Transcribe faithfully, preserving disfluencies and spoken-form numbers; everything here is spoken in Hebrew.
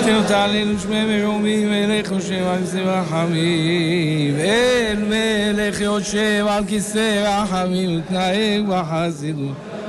תנו תעלינו שמי מרומים מלך יושב על כיסא רחמים אל מלך יושב על כיסא רחמים ותנהג בחסידות